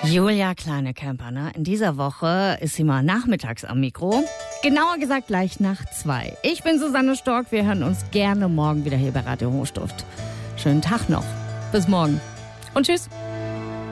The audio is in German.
Julia Kleine-Camper, ne? In dieser Woche ist sie mal nachmittags am Mikro. Genauer gesagt gleich nach 2. Ich bin Susanne Stork. Wir hören uns gerne morgen wieder hier bei Radio Hochstift. Schönen Tag noch. Bis morgen. Und tschüss.